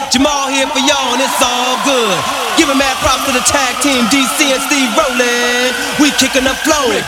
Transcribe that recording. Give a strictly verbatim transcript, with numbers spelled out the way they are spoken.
Jamal here for y'all and it's all good. Giving mad props to the tag team, D C and Steve Rowland. We kicking the flow,